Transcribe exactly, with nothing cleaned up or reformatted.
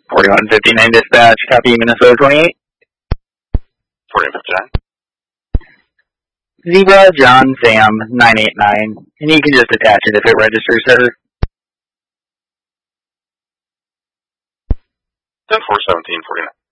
forty-one fifty-nine dispatch, copy Minnesota twenty-eight. forty-one fifty-nine. Zebra John Sam nine eight nine, and you can just attach it if it registers, sir. ten four seventeen forty-nine.